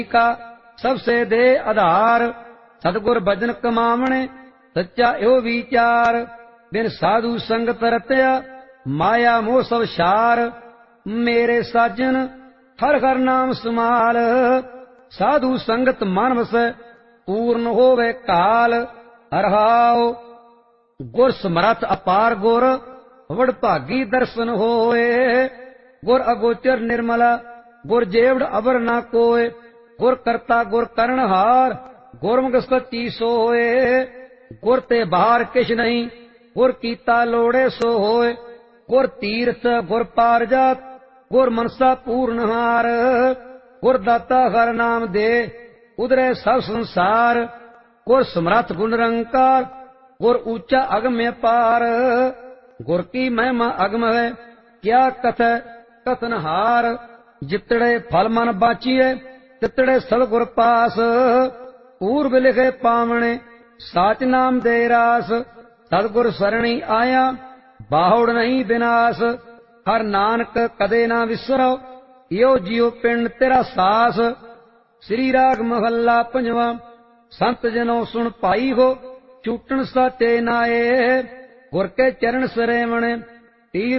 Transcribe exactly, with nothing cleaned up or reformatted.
का सबसे दे आधार। सतगुर भजन कमावणे सच्चा यो विचार। बिन साधु संगत रतया माया मोह सब शार। मेरे साजन हर हर नाम समाल। साधु संगत मन वस पूर्ण होवे काल। हरहाओ गुर समरथ अपार गुर वड भागी दर्शन होए। गुर अगोचर निर्मला गुर जेवड़ अबर ना कोय। गुर करता गुर करणहार गुरमुख सच्ची सोए। गुर ते बाहर किश नहीं गुर कीता लोड़े सो होए। गुर तीर्थ गुर पारजात गुर मनसा पूर्णहार। गुर दाता हर नाम दे उदरे सब संसार। गुर समरथ गुण निरंकार गुर ऊंचा अगम्य पार। गुर की महिमा अगम है क्या कथ कथन हार। जितड़े फल मन बाचिए तितड़े सब गुर पास। पूर्व लिखे पावने साच नाम दे रास। सतगुर सरणी आया बाहुड़ नहीं विनाश। हर नानक कदे ना विसरो यो जियो पिंड तेरा सास। श्री राग महला पंजवा। संत जनो सुन पाई हो छूटन साचे नाए। गुर के चरण सरेवण तीर